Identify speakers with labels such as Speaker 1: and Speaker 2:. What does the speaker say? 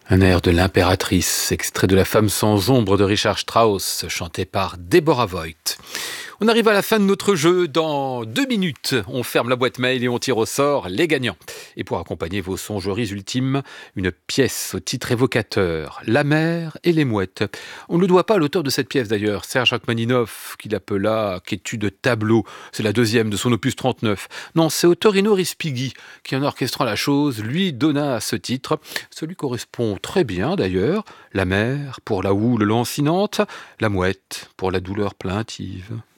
Speaker 1: Un air de l'impératrice, extrait de La femme sans ombre de Richard Strauss, chanté par Deborah Voigt. On arrive à la fin de notre jeu. Dans 2 minutes, on ferme la boîte mail et on tire au sort les gagnants. Et pour accompagner vos songeries ultimes, une pièce au titre évocateur, La mer et les mouettes. On ne le doit pas à l'auteur de cette pièce d'ailleurs, Serge Rachmaninoff, qu'il appela « Qu'es-tu de tableau ?» C'est la deuxième de son opus 39. Non, c'est Ottorino Respighi qui, en orchestrant la chose, lui donna ce titre. Celui correspond très bien d'ailleurs. La mer pour la houle lancinante, la mouette pour la douleur plaintive.